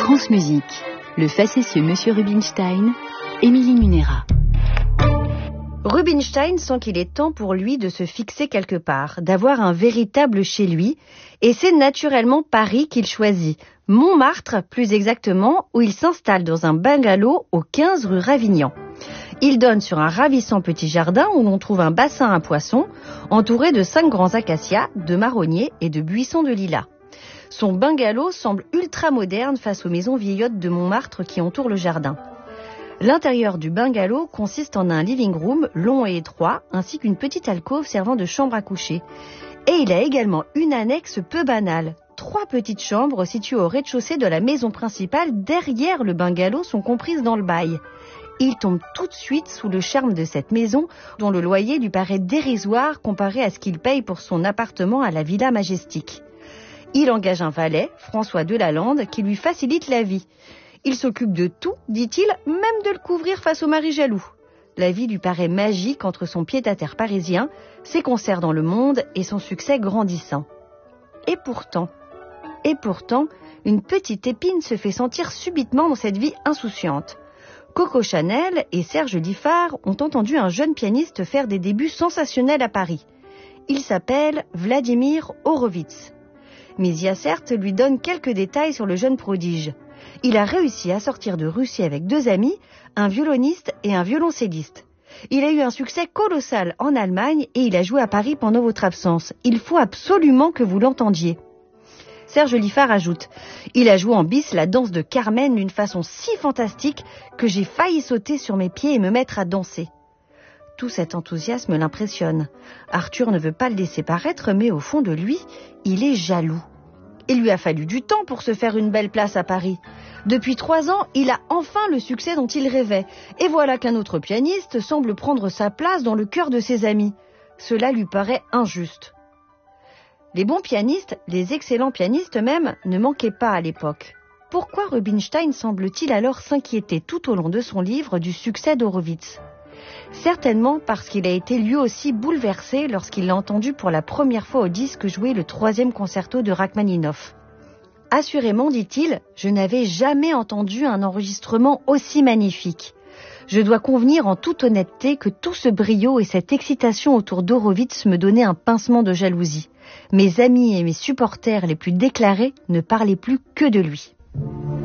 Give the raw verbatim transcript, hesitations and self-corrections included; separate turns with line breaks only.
France Musique, le facétieux Monsieur Rubinstein, Émilie Munera.
Rubinstein sent qu'il est temps pour lui de se fixer quelque part, d'avoir un véritable chez lui, et c'est naturellement Paris qu'il choisit, Montmartre plus exactement, où il s'installe dans un bungalow au quinze rue Ravignan. Il donne sur un ravissant petit jardin où l'on trouve un bassin à poissons, entouré de cinq grands acacias, de marronniers et de buissons de lilas. Son bungalow semble ultra moderne face aux maisons vieillottes de Montmartre qui entourent le jardin. L'intérieur du bungalow consiste en un living room long et étroit, ainsi qu'une petite alcôve servant de chambre à coucher. Et il a également une annexe peu banale. Trois petites chambres situées au rez-de-chaussée de la maison principale derrière le bungalow sont comprises dans le bail. Il tombe tout de suite sous le charme de cette maison, dont le loyer lui paraît dérisoire comparé à ce qu'il paye pour son appartement à la Villa Majestic. Il engage un valet, François Delalande, qui lui facilite la vie. Il s'occupe de tout, dit-il, même de le couvrir face au mari jaloux. La vie lui paraît magique entre son pied-à-terre parisien, ses concerts dans le monde et son succès grandissant. Et pourtant, et pourtant, une petite épine se fait sentir subitement dans cette vie insouciante. Coco Chanel et Serge Liffard ont entendu un jeune pianiste faire des débuts sensationnels à Paris. Il s'appelle Vladimir Horowitz. Misia certes lui donne quelques détails sur le jeune prodige. Il a réussi à sortir de Russie avec deux amis, un violoniste et un violoncelliste. Il a eu un succès colossal en Allemagne et il a joué à Paris pendant votre absence. Il faut absolument que vous l'entendiez. Serge Liffard ajoute « Il a joué en bis la danse de Carmen d'une façon si fantastique que j'ai failli sauter sur mes pieds et me mettre à danser. » Tout cet enthousiasme l'impressionne. Arthur ne veut pas le laisser paraître, mais au fond de lui, il est jaloux. Il lui a fallu du temps pour se faire une belle place à Paris. Depuis trois ans, il a enfin le succès dont il rêvait. Et voilà qu'un autre pianiste semble prendre sa place dans le cœur de ses amis. Cela lui paraît injuste. Les bons pianistes, les excellents pianistes même, ne manquaient pas à l'époque. Pourquoi Rubinstein semble-t-il alors s'inquiéter tout au long de son livre du succès d'Horowitz ? Certainement parce qu'il a été lui aussi bouleversé lorsqu'il l'a entendu pour la première fois au disque jouer le troisième concerto de Rachmaninoff. Assurément, dit-il, je n'avais jamais entendu un enregistrement aussi magnifique. Je dois convenir en toute honnêteté que tout ce brio et cette excitation autour d'Horowitz me donnaient un pincement de jalousie. Mes amis et mes supporters les plus déclarés ne parlaient plus que de lui.